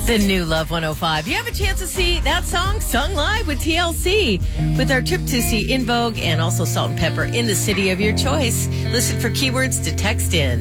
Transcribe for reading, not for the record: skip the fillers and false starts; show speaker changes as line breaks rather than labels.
The new Love 105. You have a chance to see that song sung live with TLC with our trip to see In Vogue and also Salt and Pepper in the city of your choice. Listen for keywords to text in.